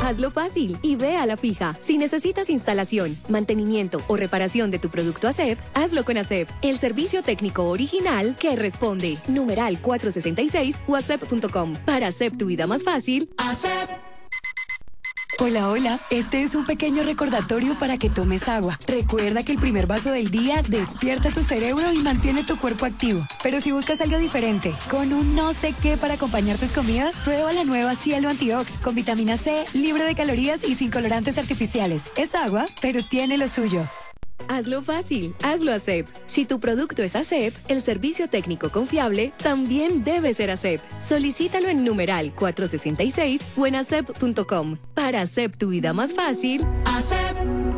Hazlo fácil y ve a la fija. Si necesitas instalación, mantenimiento o reparación de tu producto ASEP, hazlo con ASEP, el servicio técnico original que responde. Numeral 466 o asep.com. Para ASEP, tu vida más fácil. ASEP. Hola, hola. Este es un pequeño recordatorio para que tomes agua. Recuerda que el primer vaso del día despierta tu cerebro y mantiene tu cuerpo activo. Pero si buscas algo diferente, con un no sé qué para acompañar tus comidas, prueba la nueva Cielo Antiox con vitamina C, libre de calorías y sin colorantes artificiales. Es agua, pero tiene lo suyo. Hazlo fácil, hazlo ASEP. Si tu producto es ASEP, el servicio técnico confiable también debe ser ASEP. Solicítalo en numeral 466 o en asep.com. Para ASEP, tu vida más fácil, ASEP.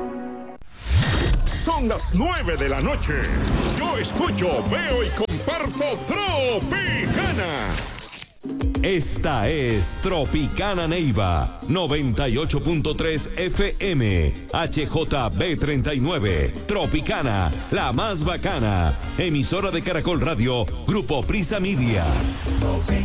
Son las 9 de la noche. Yo escucho, veo y comparto Tropicana. Esta es Tropicana Neiva, 98.3 FM, HJB39, Tropicana, la más bacana, emisora de Caracol Radio, Grupo Prisa Media.